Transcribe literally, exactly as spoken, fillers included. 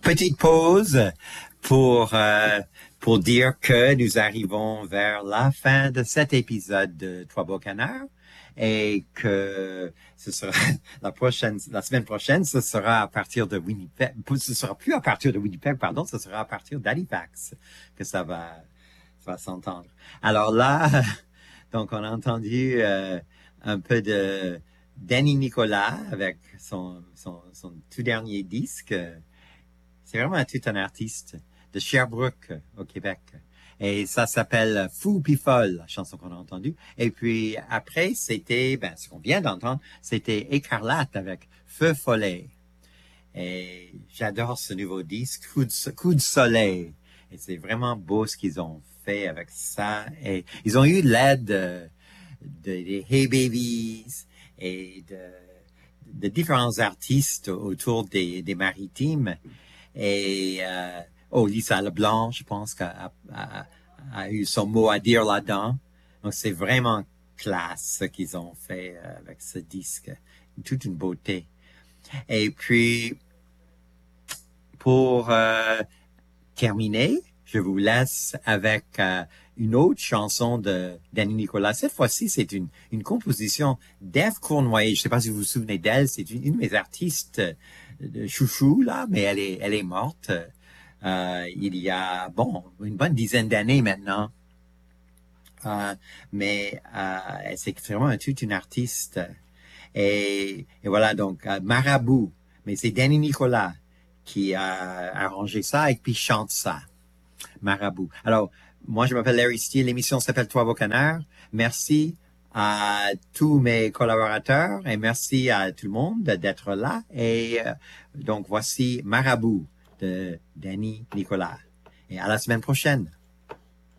petite pause pour euh, pour dire que nous arrivons vers la fin de cet épisode de Trois Beaux Canards et que ce sera la prochaine, la semaine prochaine, ce sera à partir de Winnipeg. Ce sera plus à partir de Winnipeg, pardon, ce sera à partir d'Halifax que ça va, ça va s'entendre. Alors là, donc on a entendu euh, un peu de Danny Nicolas avec son son son tout dernier disque. C'est vraiment tout un artiste de Sherbrooke au Québec. Et ça s'appelle Fou pis folle, la chanson qu'on a entendue. Et puis après, c'était, ben, ce qu'on vient d'entendre, c'était Écarlate avec Feu follet. Et j'adore ce nouveau disque, Coup de, Coup de soleil. Et c'est vraiment beau ce qu'ils ont fait avec ça. Et ils ont eu l'aide de, de, des Hey Babies et de, de différents artistes autour des, des maritimes. Et euh, oh, Lisa Leblanc, je pense qu'a a, a, a eu son mot à dire là-dedans. Donc c'est vraiment classe ce qu'ils ont fait euh, avec ce disque, toute une beauté. Et puis pour euh, terminer, je vous laisse avec euh, une autre chanson de Danny Nicolas. Cette fois-ci, c'est une une composition d'Ève Cournoyer. Je ne sais pas si vous vous souvenez d'elle. C'est une, une de mes artistes de chouchou là, mais elle est elle est morte euh, il y a bon une bonne dizaine d'années maintenant. Euh, mais euh, c'est vraiment toute une artiste et, et voilà donc euh, Marabout. Mais c'est Danny Nicolas qui a arrangé ça et puis chante ça. Marabout. Alors moi je m'appelle Larry Steele. L'émission s'appelle Trois Beaux Canards. Merci à tous mes collaborateurs et merci à tout le monde d'être là. Et euh, donc voici Marabout de Danny Nicolas. Et à la semaine prochaine.